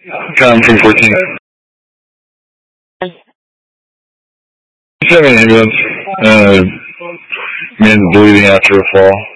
Come from 14. Just have an ambulance. Man's bleeding after a fall.